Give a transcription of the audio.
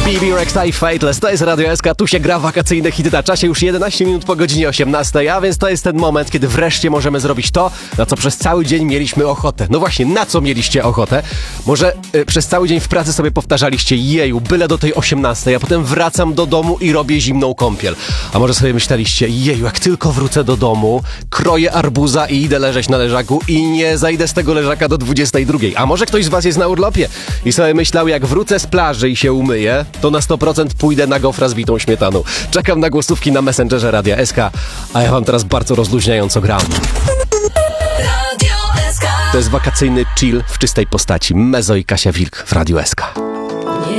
Phoebe, Rex i Fateless. To jest Radio SK, tu się gra wakacyjne hity na czasie, już 11 minut po godzinie 18, a więc to jest ten moment, kiedy wreszcie możemy zrobić to, na co przez cały dzień mieliśmy ochotę. No właśnie, na co mieliście ochotę? Może przez cały dzień w pracy sobie powtarzaliście, jeju, byle do tej 18, a potem wracam do domu i robię zimną kąpiel. A może sobie myśleliście, jeju, jak tylko wrócę do domu, kroję arbuza i idę leżeć na leżaku i nie zajdę z tego leżaka do 22. A może ktoś z was jest na urlopie i sobie myślał, jak wrócę z plaży i się umyję, to na 100% pójdę na gofra z bitą śmietaną. Czekam na głosówki na Messengerze Radia SK, a ja wam teraz bardzo rozluźniająco gram. To jest wakacyjny chill w czystej postaci. Mezo i Kasia Wilk w Radiu SK.